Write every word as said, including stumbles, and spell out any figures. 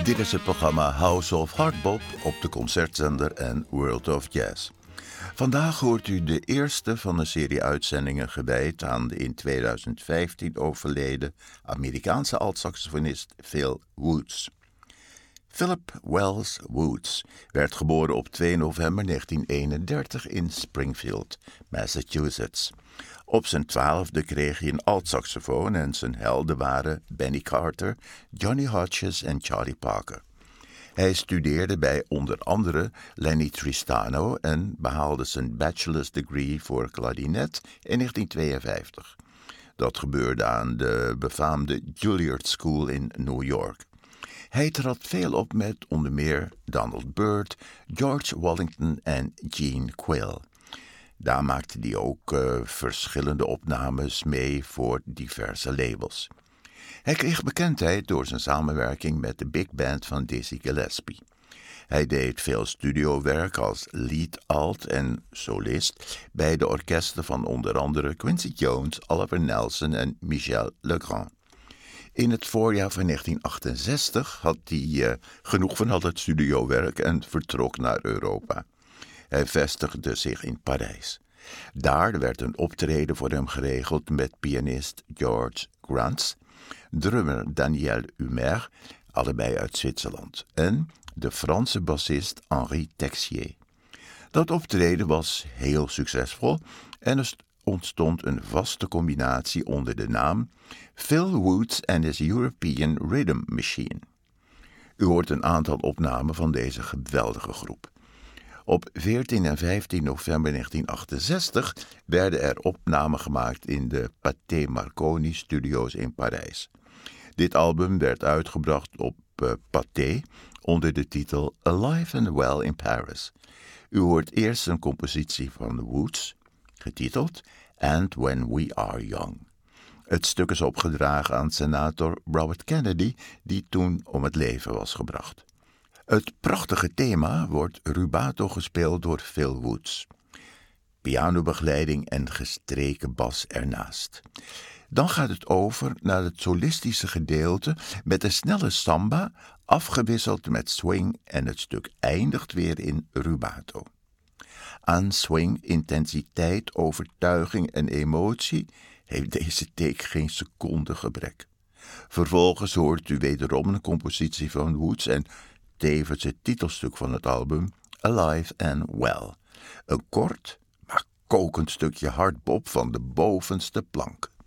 Dit is het programma House of Hardbop op de Concertzender en World of Jazz. Vandaag hoort u de eerste van een serie uitzendingen gewijd aan de in tweeduizend vijftien overleden Amerikaanse altsaxofonist Phil Woods. Philip Wells Woods werd geboren op twee november negentien eenendertig in Springfield, Massachusetts. Op zijn twaalfde kreeg hij een altsaxofoon en zijn helden waren Benny Carter, Johnny Hodges en Charlie Parker. Hij studeerde bij onder andere Lenny Tristano en behaalde zijn bachelor's degree voor klarinet in negentien tweeënvijftig. Dat gebeurde aan de befaamde Juilliard School in New York. Hij trad veel op met onder meer Donald Byrd, George Wellington en Gene Quill. Daar maakte hij ook uh, verschillende opnames mee voor diverse labels. Hij kreeg bekendheid door zijn samenwerking met de big band van Dizzy Gillespie. Hij deed veel studiowerk als lead alt en solist bij de orkesten van onder andere Quincy Jones, Oliver Nelson en Michel Legrand. In het voorjaar van negentien achtenzestig had hij uh, genoeg van al het studiowerk en vertrok naar Europa. Hij vestigde zich in Parijs. Daar werd een optreden voor hem geregeld met pianist George Grants, drummer Daniel Humer, allebei uit Zwitserland, en de Franse bassist Henri Texier. Dat optreden was heel succesvol en er ontstond een vaste combinatie onder de naam Phil Woods and his European Rhythm Machine. U hoort een aantal opnamen van deze geweldige groep. Op veertien en vijftien november negentien achtenzestig werden er opnamen gemaakt in de Pathé Marconi Studios in Parijs. Dit album werd uitgebracht op uh, Pathé onder de titel Alive and Well in Paris. U hoort eerst een compositie van Woods, getiteld And When We Are Young. Het stuk is opgedragen aan senator Robert Kennedy, die toen om het leven was gebracht. Het prachtige thema wordt rubato gespeeld door Phil Woods. Pianobegeleiding en gestreken bas ernaast. Dan gaat het over naar het solistische gedeelte met een snelle samba, afgewisseld met swing en het stuk eindigt weer in rubato. Aan swing, intensiteit, overtuiging en emotie heeft deze take geen seconde gebrek. Vervolgens hoort u wederom een compositie van Woods en tevens het titelstuk van het album, Alive and Well. Een kort, maar kokend stukje hardbop van de bovenste plank.